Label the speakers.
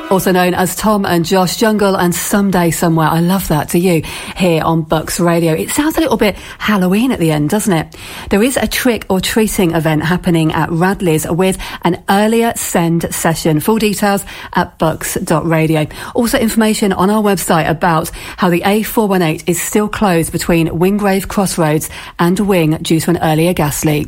Speaker 1: Also known as Tom and Josh Jungle and Someday Somewhere. I love that. Do you? Here on Bucks Radio. It sounds a little bit Halloween at the end, doesn't it? There is a trick or treating event happening at Radley's with an earlier send session. Full details at bucks.radio. Also information on our website about how the A418 is still closed between Wingrave Crossroads and Wing due to an earlier gas leak.